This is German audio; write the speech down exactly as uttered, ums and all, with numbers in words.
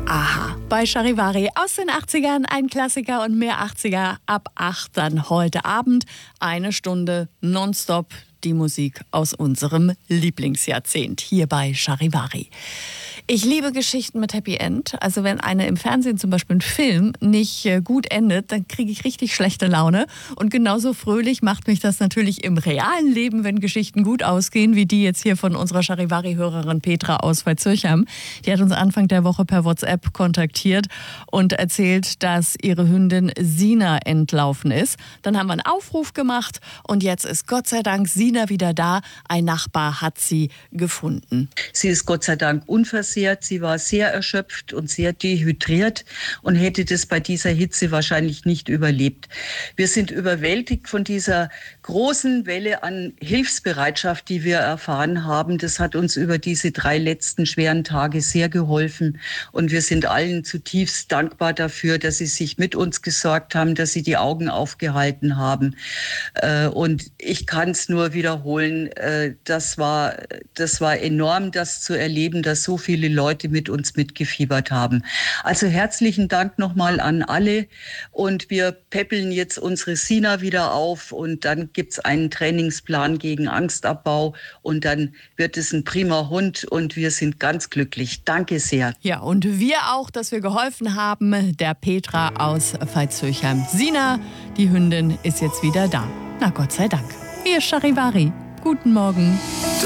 Aha, bei Charivari aus den achtzigern, ein Klassiker und mehr achtziger ab acht dann heute Abend. Eine Stunde nonstop die Musik aus unserem Lieblingsjahrzehnt hier bei Charivari. Ich liebe Geschichten mit Happy End. Also wenn eine im Fernsehen zum Beispiel ein Film nicht gut endet, dann kriege ich richtig schlechte Laune. Und genauso fröhlich macht mich das natürlich im realen Leben, wenn Geschichten gut ausgehen, wie die jetzt hier von unserer Charivari-Hörerin Petra aus Veitshöchheim. Die hat uns Anfang der Woche per WhatsApp kontaktiert und erzählt, dass ihre Hündin Sina entlaufen ist. Dann haben wir einen Aufruf gemacht und jetzt ist Gott sei Dank Sina wieder da. Ein Nachbar hat sie gefunden. Sie ist Gott sei Dank unversehrt. Sie war sehr erschöpft und sehr dehydriert und hätte das bei dieser Hitze wahrscheinlich nicht überlebt. Wir sind überwältigt von dieser großen Welle an Hilfsbereitschaft, die wir erfahren haben. Das hat uns über diese drei letzten schweren Tage sehr geholfen. Und wir sind allen zutiefst dankbar dafür, dass sie sich mit uns gesorgt haben, dass sie die Augen aufgehalten haben. Und ich kann es nur wiederholen, das war, das war enorm, das zu erleben, dass so viele Leute mit uns mitgefiebert haben. Also herzlichen Dank nochmal an alle und wir peppeln jetzt unsere Sina wieder auf und dann gibt's einen Trainingsplan gegen Angstabbau und dann wird es ein prima Hund und wir sind ganz glücklich. Danke sehr. Ja, und wir auch, dass wir geholfen haben, der Petra aus Veitshöchheim. Sina, die Hündin, ist jetzt wieder da. Na Gott sei Dank. Hier ist Charivari. Guten Morgen.